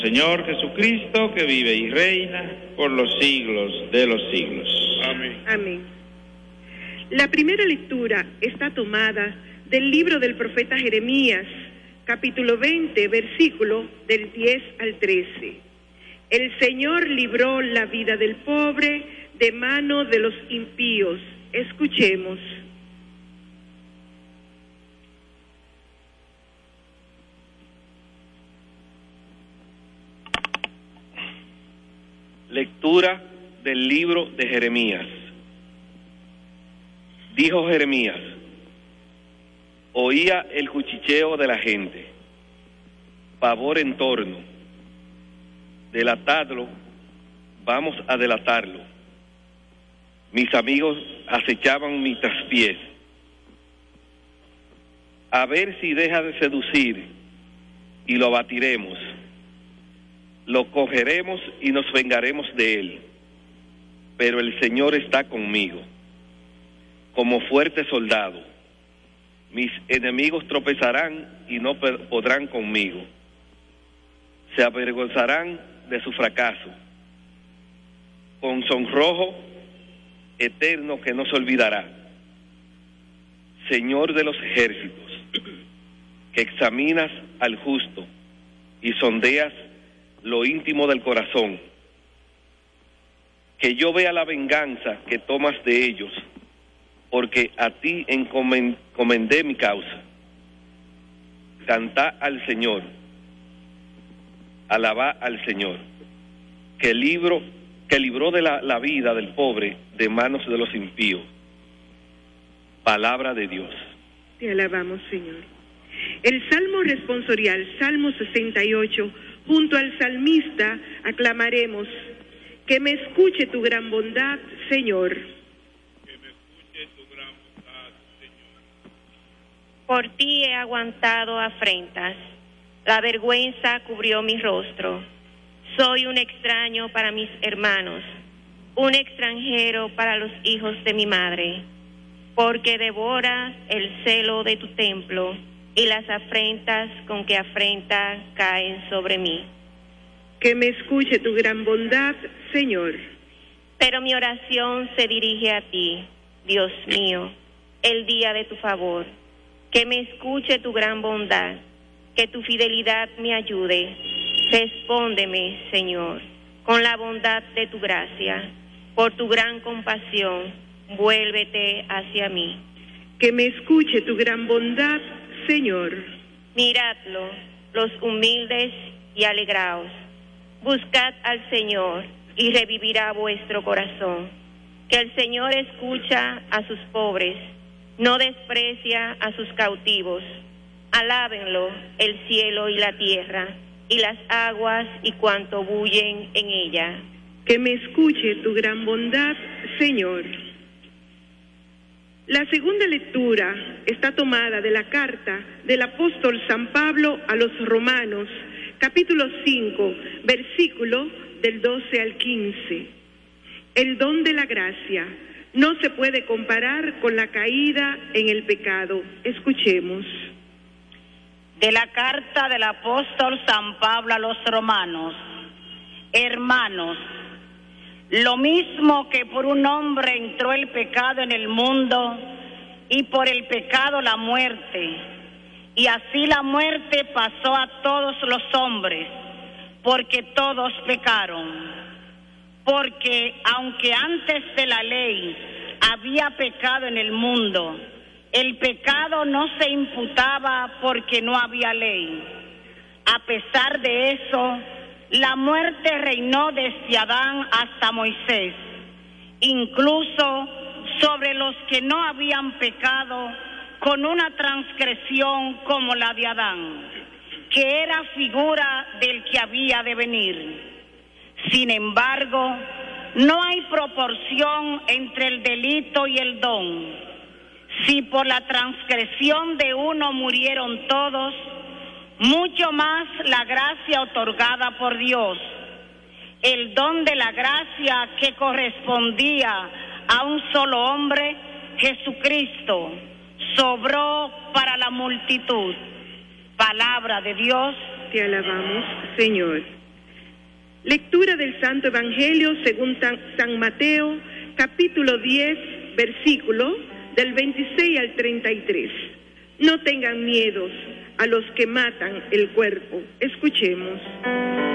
Señor Jesucristo, que vive y reina por los siglos de los siglos. Amén. Amén. La primera lectura está tomada del libro del profeta Jeremías, capítulo 20, versículo del 10 al 13. El Señor libró la vida del pobre de mano de los impíos. Escuchemos. Lectura del libro de Jeremías. Dijo Jeremías: oía el cuchicheo de la gente, pavor en torno. Delatadlo, vamos a delatarlo. Mis amigos acechaban mis traspiés. A ver si deja de seducir y lo abatiremos. Lo cogeremos y nos vengaremos de él. Pero el Señor está conmigo, como fuerte soldado. Mis enemigos tropezarán y no podrán conmigo. Se avergonzarán de su fracaso, con sonrojo eterno que no se olvidará. Señor de los ejércitos, que examinas al justo y sondeas lo íntimo del corazón, que yo vea la venganza que tomas de ellos, porque a ti encomendé mi causa. Cantá al Señor, alabá al Señor, que libró de la vida del pobre de manos de los impíos. Palabra de Dios. Te alabamos, Señor. El Salmo responsorial, Salmo 68, junto al salmista aclamaremos: que me escuche tu gran bondad, Señor. Que me escuche tu gran bondad, Señor. Por ti he aguantado afrentas, la vergüenza cubrió mi rostro. Soy un extraño para mis hermanos, un extranjero para los hijos de mi madre, porque devoras el celo de tu templo y las afrentas con que afrenta caen sobre mí. Que me escuche tu gran bondad, Señor. Pero mi oración se dirige a ti, Dios mío, el día de tu favor. Que me escuche tu gran bondad, que tu fidelidad me ayude. Respóndeme, Señor, con la bondad de tu gracia. Por tu gran compasión, vuélvete hacia mí. Que me escuche tu gran bondad, Señor. Miradlo, los humildes, y alegraos. Buscad al Señor y revivirá vuestro corazón. Que el Señor escucha a sus pobres, no desprecia a sus cautivos. Alábenlo el cielo y la tierra, y las aguas y cuanto bullen en ella. Que me escuche tu gran bondad, Señor. La segunda lectura está tomada de la carta del apóstol San Pablo a los Romanos, capítulo 5, versículo del 12 al 15. El don de la gracia no se puede comparar con la caída en el pecado. Escuchemos. De la carta del apóstol San Pablo a los Romanos. Hermanos, lo mismo que por un hombre entró el pecado en el mundo, y por el pecado la muerte, y así la muerte pasó a todos los hombres, porque todos pecaron. Porque aunque antes de la ley había pecado en el mundo, el pecado no se imputaba porque no había ley. A pesar de eso, la muerte reinó desde Adán hasta Moisés, incluso sobre los que no habían pecado, con una transgresión como la de Adán, que era figura del que había de venir. Sin embargo, no hay proporción entre el delito y el don. Si por la transgresión de uno murieron todos, mucho más la gracia otorgada por Dios, el don de la gracia que correspondía a un solo hombre, Jesucristo, sobró para la multitud. Palabra de Dios. Te alabamos, Señor. Lectura del Santo Evangelio según San Mateo, capítulo 10, versículo del 26 al 33. No tengan miedos a los que matan el cuerpo. Escuchemos.